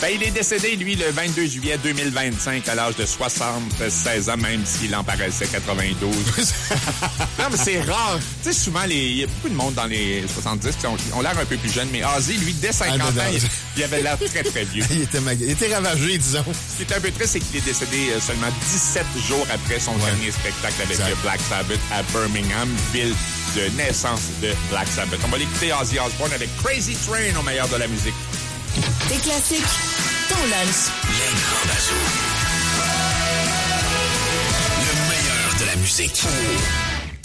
Ben, il est décédé, lui, le 22 juillet 2025, à l'âge de 76 ans, même s'il en paraissait 92. Non, mais c'est rare. Tu sais, souvent, il y a beaucoup de monde dans les 70 qui ont l'air un peu plus jeunes, mais Ozzy, lui, dès 50 ans, il avait l'air très, très vieux. il était ravagé, disons. Ce qui est un peu triste, c'est qu'il est décédé seulement 17 jours après son dernier spectacle avec Black Sabbath à Birmingham, ville de naissance de Black Sabbath. On va l'écouter Ozzy Osbourne avec Crazy Train au meilleur de la musique. Des classiques, ton lunch. Les grands bazous. Le meilleur de la musique.